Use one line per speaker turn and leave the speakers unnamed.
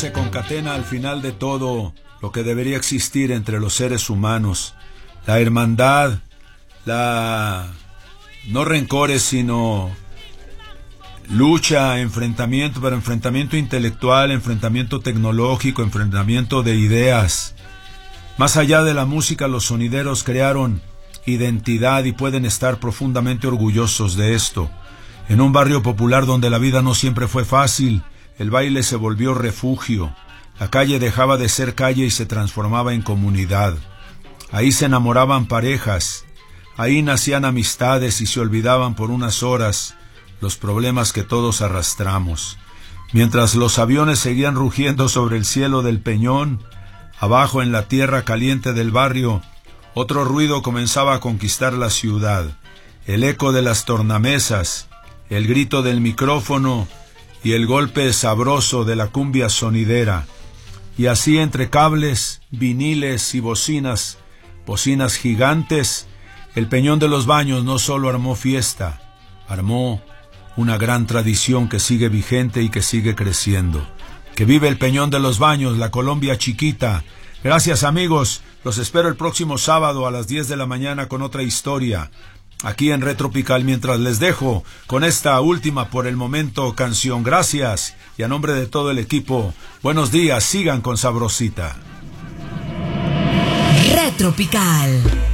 se concatena al final de todo lo que debería existir entre los seres humanos. La hermandad, no rencores, sino lucha, enfrentamiento, pero enfrentamiento intelectual, enfrentamiento tecnológico, enfrentamiento de ideas. Más allá de la música, los sonideros crearon identidad y pueden estar profundamente orgullosos de esto. En un barrio popular donde la vida no siempre fue fácil, el baile se volvió refugio. La calle dejaba de ser calle y se transformaba en comunidad. Ahí se enamoraban parejas, ahí nacían amistades y se olvidaban por unas horas los problemas que todos arrastramos. Mientras los aviones seguían rugiendo sobre el cielo del Peñón, abajo en la tierra caliente del barrio, otro ruido comenzaba a conquistar la ciudad. El eco de las tornamesas, el grito del micrófono y el golpe sabroso de la cumbia sonidera. Y así entre cables, viniles y bocinas gigantes, el Peñón de los Baños no solo armó fiesta, armó una gran tradición que sigue vigente y que sigue creciendo. Que vive el Peñón de los Baños, la Colombia chiquita. Gracias, amigos, los espero el próximo sábado a las 10 de la mañana con otra historia, aquí en Red Tropical, mientras les dejo con esta última por el momento canción. Gracias, y a nombre de todo el equipo, buenos días, sigan con Sabrosita.
Red Tropical.